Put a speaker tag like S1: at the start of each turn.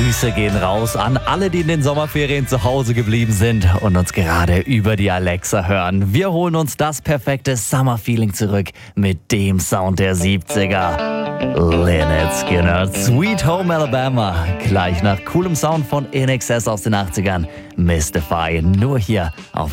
S1: Grüße gehen raus an alle, die in den Sommerferien zu Hause geblieben sind und uns gerade über die Alexa hören. Wir holen uns das perfekte Summer-Feeling zurück mit dem Sound der 70er. Lynyrd Skynyrd, Sweet Home Alabama. Gleich nach coolem Sound von INXS aus den 80ern. Mystify, nur hier auf